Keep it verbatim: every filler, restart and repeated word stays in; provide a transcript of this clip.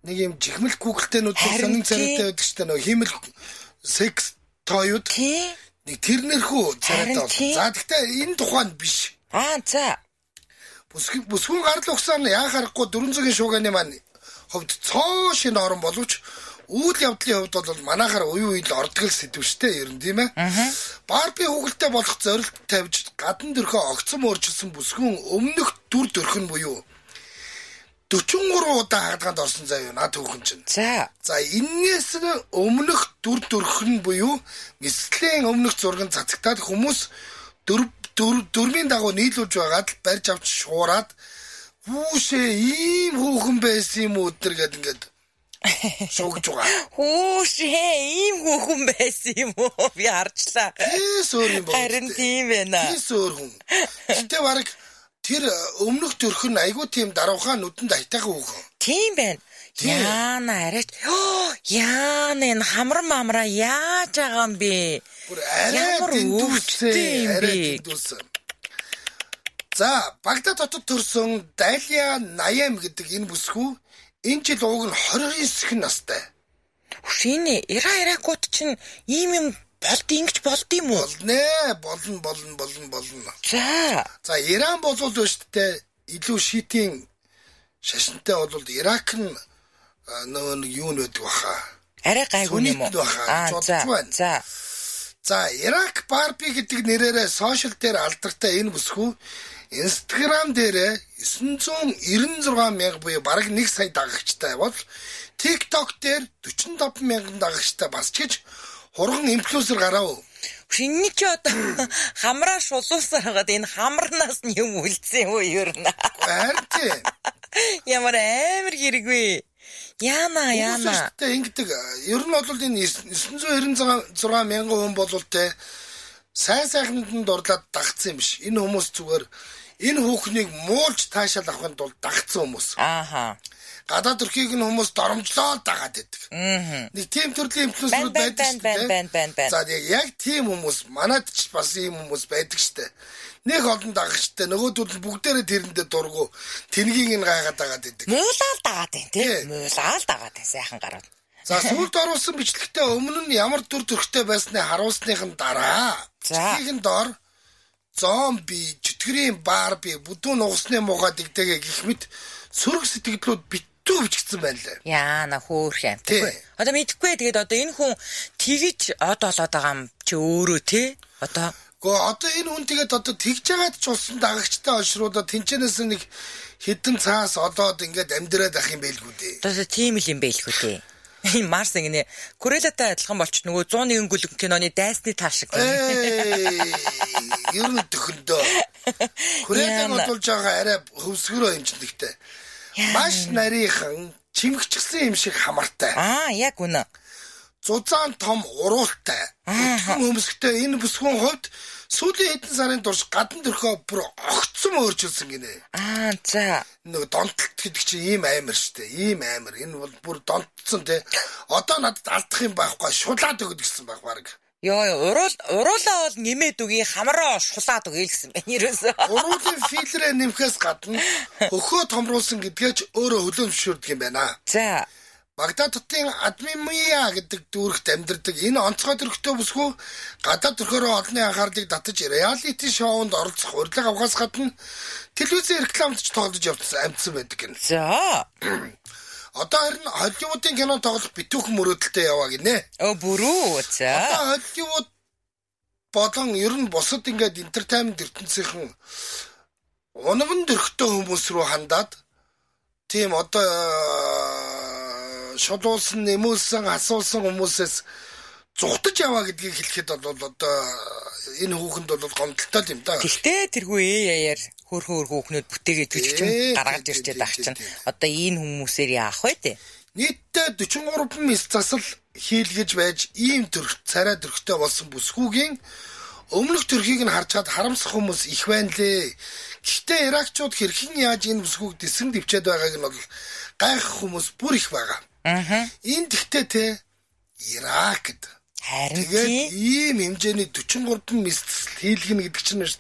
нэг юм жихмэл гуглтэнүүд сонин царайтай байдаг ч нөө хиймэл секс тоёд нэг тэрнэрхүү царайтай бол. За гэхдээ энэ тухайд биш. Аа за. Бүсгүй бүсгүй гарал ухсаар яа харахгүй дөрвөн цагийн шууганы маань ховд цоо шин орон боловч үйл явдлын хувьд бол манайхаар уян үед ордог л сэдв штэ ер нь тийм ээ. Барби хүүхэлтэй болох зорилт тавьж гадна дөрхөө огцом өөрчилсөн бүсгүн өмнөх дүр төрхөн буюу дөрвөн гурван удаа хагадганд орсон заа юу над хүүхэн чинь. За. За энээс өмнөх дүр төрхөн буюу мэслийн өмнөх зургийн цацагтаад хүмүүс дөрв дөрмийн дагуу нийлүүлж байгаад л барьж авч шуураад хүүшээ ийм хүүхэн байсан юм уу өдр гэд ингээд шогж байгаа. Хүүшээ ийм хүүхэн байсан юм уу би харчлаа. Тийс өөр юм байна. Харин тийм байна. Тийс өөр хүн. Гэтэ бараг тэр өмнөх төрх нь айгүй тийм даруухаа нүдэнд айтайхан хүүхэн. Тийм байна. Яана арайч. Яана энэ хамар мамра яаж байгаа юм бэ? Бүр арай дэндүүсээ арай дэндүүсэн. За, Багдад хотод төрсөн Далия Наям гэдэг энэ бүсгүй энэ жил ууг нь двадцать девять настай. Шинэ Ира Иракууд чинь ийм юм болд ингэж болд юм уу? Болно, болно, болно, болно, болно. За. За, Иран болвол өштэй илүү шийтийн шашинтай болвол Ирак нь нөгөө нэг юу нөдөг баха. Арай гайгүй юм уу? Аа, за. За. За, Ирак Барби гэдэг нэрээрээ сошиал дээр алдартай энэ бүсгүй Instagram дээр девятьсот девяносто шесть мянга буюу бараг нэг сая дагагчтай бол TikTok дээр сорок пять мянган дагагчтай бас ч гэж хурган инфлюенсер гарав. Шинэ ч одоо хамраа шулуусаар хагаад энэ хамарнаас нь юм үлдсэн юм уу ер нь. Харин тийм. Ямар амар хэрэггүй. Яна яна. Тэ ингэдэг. Ер нь бол энэ девятьсот девяносто шесть мянган хүн болвол тэ сайн сайханд нь дурлаад дагцсан юм биш. Энэ хүмүүс зүгээр энэ хүүхнийг муулж таашаал авахын тулд дагцсан хүмүүс. Ааха. Гадаад төрхийг нь хүмүүс доромжлоод дагаад байдаг. Аа. Нэг тийм төрлийн инфлюенсерүүд байдаг шүү дээ. За яг тийм хүмүүс манайд ч бас ийм хүмүүс байдаг шүү дээ. Нэг олон дагагчтай нөгөөдүүд нь бүгдээрээ тэрэндээ дургу тэнгийг нь гайгаад дагаад байдаг. Муулаад дагаад байна тийм. Муулаад дагаад байна сайхан гараад. За сүлд оруулсан бичлэгтээ өмнө нь ямар дүр төрхтэй байсныг харуулсных нь дараа. Бичлэгийн дор зомби, чөтгөрийн Барби, бүдүүн угсны муугаа дэгдэгээ гэх мэт сөрөг сэтгэлдлүүд битүү бичигдсэн байна лээ. Яана хөөх юм. Одоо мэдхгүй тэгээд одоо энэ хүн тэгж од олоод байгаа юм чи өөрөө тий? Одоо Гэхдээ одоо энэ хүн тэгээд одоо тэгж яагаад ч улсан дагагчтай олшруулаад тэнчэнээс нэг хідэн цаас олоод ингээд амьдраад ах юм байлгүй дээ. Одоо тийм л юм байлгүй дээ. Энэ Марс ингэ Курелатай адилхан болч нөгөө сто нэг гүлэг киноны дайсны тал шиг. Ер нь төхөндөө. Курелаг бодулж байгаа арай хөвсгөрөө юм ч нэгтэй. Маш нарийнхан чимэгчсэн юм шиг хамартай. Аа, яг үнэ. Зузаан том уруултай. Итгэн өмсгтэй энэ бүсгүйн хувьд сүүлийн хэдэн сарын турш гадна дөрхөө бүр огцом өөрчилсөн гинэ. Аа, за. Нэг донтолт гэдэг чинь ийм амар штэ. Ийм амар. Энэ бол бүр донтсон те. Одоо надад алдах юм байхгүй шулаад өгöd гэсэн баг баг. Йоо, уруул уруулаа бол нэмээд үгүй хамраа шулаад өгье гэсэн байна ерөөсөө. Уруулын фильтрээ нэмэхээс гадна өхөө томруулсан гэдгээ ч өөрөө хөлөө зөвшөөрдөг юм байна. За. Багдад хотын Адмимия гэдэг дүүрэгт амьдардаг энэ онцгой төрхтэй бүсгүй гадаад төрхөөрөө олонний анхаарлыг татаж реалити шоунд оролцох урилга авахаас гадна телевизийн рекламд ч тоглож явсан амьдсан байдаг гэнэ. За. Одоо харин Холливуудын кино тоглох битүүхэн мөрөөдөлтэй яваа гинэ. Оо бүрүү. За. Одоо Холливуд болон ер нь бусад ингээд entertainment ертөнцийнхэн унган төрхтэй хүмүүс рүү хандаад тийм одоо шодуулсан, нэмүүлсэн, асуулсан хүмүүсээс зүхтаж яваа гэдгийг хэлэхэд бол одоо энэ хүүхэнд бол гомдолтой юм да. Гэхдээ тэргүй ээ яар хөр хөр хүүхнүүд бүтээгээд төчгчм гаргаж ирчээд ах чинь одоо энэ хүмүүсээр яах вэ те? Нийтдээ сорок три мис засал хийлгэж байж ийм төрх царай төрхтэй болсон бүсгүйгийн өмнөх төрхийг нь харж хад харамсах хүмүүс их байна лээ. Гэхдээ иракчууд хэрхэн яаж энэ бүсгүйг дэсэн дэвчээд байгааг нь бол гайхах хүмүүс бүр их байгаа. Аа. Энэ тэгтээ те Ирак гэдэг. Харин тэгээд ийм хэмжээний сорок три мис хийлгэнэ гэдэг чинь